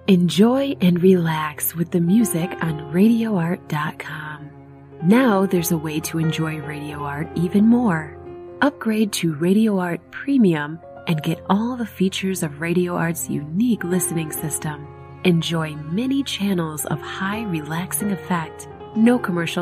Enjoy and relax with the music on RadioArt.com. Now there's a way to enjoy Radio Art even more. Upgrade to Radio Art Premium and get all the features of Radio Art's unique listening system. Enjoy many channels of high relaxing effect, no commercial